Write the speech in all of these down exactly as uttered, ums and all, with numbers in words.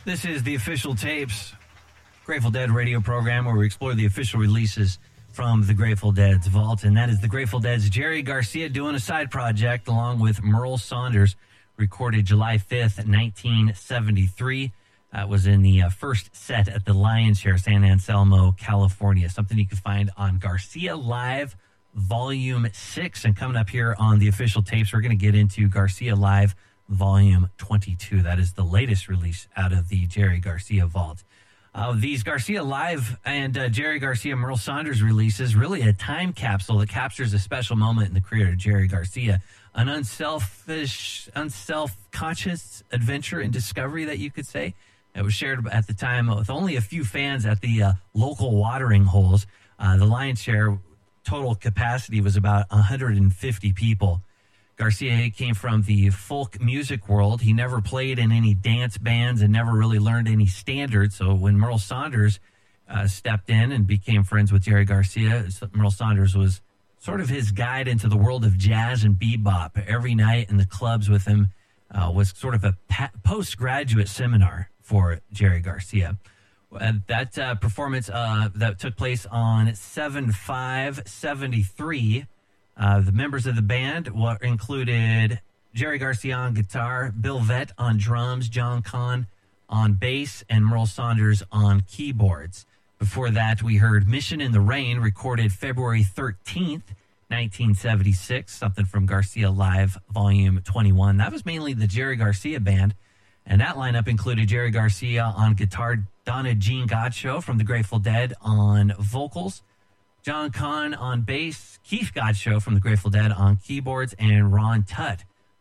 This is the Official Tapes, Grateful Dead radio program where we explore the official releases from the Grateful Dead's vault. And that is the Grateful Dead's Jerry Garcia doing a side project along with Merle Saunders, recorded July fifth, nineteen seventy-three. That was in the uh, first set at the Lion's Share, San Anselmo, California. Something you can find on Garcia Live, Volume six. And coming up here on the Official Tapes, we're going to get into Garcia Live, Volume twenty-two. That is the latest release out of the Jerry Garcia vault. Uh, these Garcia Live and uh, Jerry Garcia Merle Saunders releases, really a time capsule that captures a special moment in the career of Jerry Garcia. An unselfish, unself-conscious adventure and discovery that you could say. It was shared at the time with only a few fans at the uh, local watering holes. Uh, the Lion's Share total capacity was about one hundred fifty people. Garcia came from the folk music world. He never played in any dance bands and never really learned any standards. So when Merle Saunders uh, stepped in and became friends with Jerry Garcia, Merle Saunders was sort of his guide into the world of jazz and bebop. Every night in the clubs with him uh, was sort of a pa- postgraduate seminar for Jerry Garcia. Uh, that uh, performance uh, that took place on seven five seventy-three, uh, the members of the band were included Jerry Garcia on guitar, Bill Vett on drums, John Kahn on bass, and Merle Saunders on keyboards. Before that, we heard Mission in the Rain, recorded February thirteenth, nineteen seventy-six, something from Garcia Live, Volume twenty-one. That was mainly the Jerry Garcia band. And that lineup included Jerry Garcia on guitar, Donna Jean Godchaux from the Grateful Dead on vocals, John Kahn on bass, Keith Godchaux from the Grateful Dead on keyboards, and Ron Tutt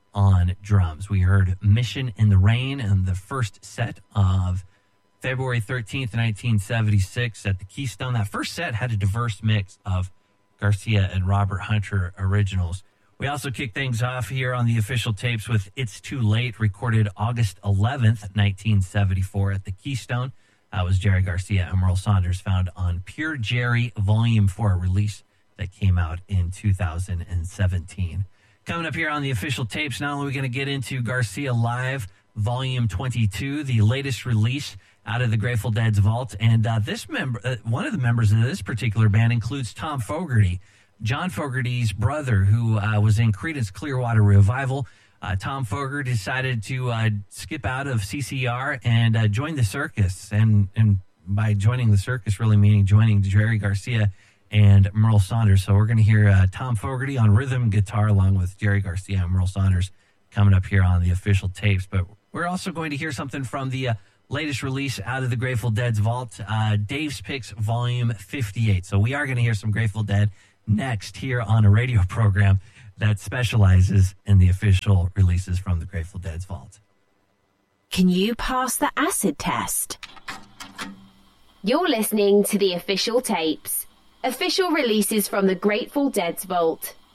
on drums. We heard Mission in the Rain and the first set of February thirteenth, nineteen seventy-six at the Keystone. That first set had a diverse mix of Garcia and Robert Hunter originals. We also kicked things off here on the Official Tapes with It's Too Late, recorded August eleventh, nineteen seventy-four at the Keystone. That was Jerry Garcia and Merle Saunders, found on Pure Jerry Volume four, a release that came out in two thousand seventeen. Coming up here on the Official Tapes, not only are we going to get into Garcia Live Volume twenty-two, the latest release out of the Grateful Dead's vault. And uh, this member, uh, one of the members of this particular band includes Tom Fogerty, John Fogerty's brother, who uh, was in Creedence Clearwater Revival. Uh, Tom Fogerty decided to uh, skip out of C C R and uh, join the circus. And, and by joining the circus, really meaning joining Jerry Garcia and Merle Saunders. So we're going to hear uh, Tom Fogerty on rhythm guitar along with Jerry Garcia and Merle Saunders coming up here on the Official Tapes. But we're also going to hear something from the uh, latest release out of the Grateful Dead's vault, uh, Dave's Picks Volume fifty-eight. So we are going to hear some Grateful Dead next here on a radio program that specializes in the official releases from the Grateful Dead's vault. Can you pass the acid test? You're listening to the Official Tapes, official releases from the Grateful Dead's vault.